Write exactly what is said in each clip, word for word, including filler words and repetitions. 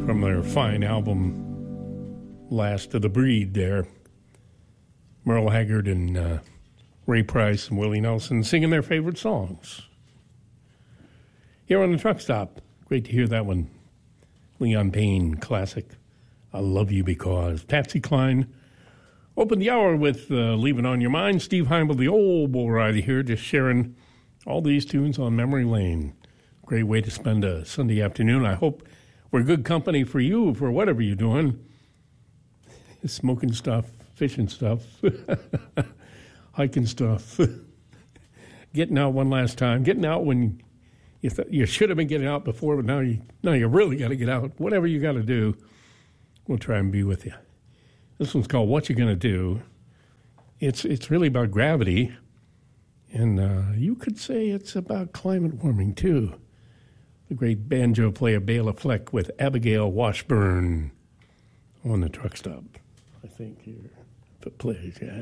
from their fine album, Last of the Breed there. Merle Haggard and uh, Ray Price and Willie Nelson singing their favorite songs. Here on the truck stop, great to hear that one. Leon Payne, classic, I Love You Because. Patsy Cline opened the hour with uh, Leave It On Your Mind. Steve Heimel, the old bull rider here, just sharing all these tunes on memory lane. Great way to spend a Sunday afternoon. I hope we're good company for you for whatever you're doing. Smoking stuff, fishing stuff, hiking stuff, getting out one last time, getting out when you th- you should have been getting out before, but now you now you really got to get out. Whatever you got to do, we'll try and be with you. This one's called "What You Gonna Do." It's it's really about gravity, and uh, you could say it's about climate warming too. The great banjo player Bela Fleck with Abigail Washburn on the truck stop. I think here, if it plays, yeah.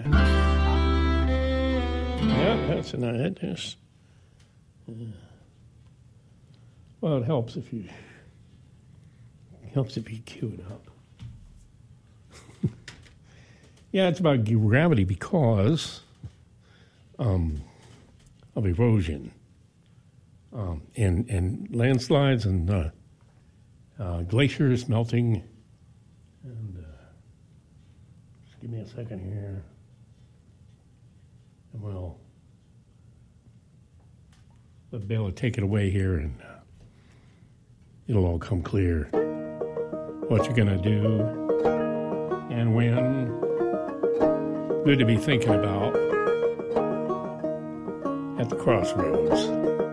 Yeah, that's an it is. Yeah. Well, it helps if you it helps if you cue it up. Yeah, it's about gravity because um, of erosion um, and and landslides and uh, uh, glaciers melting. And uh, just give me a second here, and we'll let Bela take it away here, and uh, it'll all come clear. What you're gonna do, and when. Good to be thinking about at the crossroads.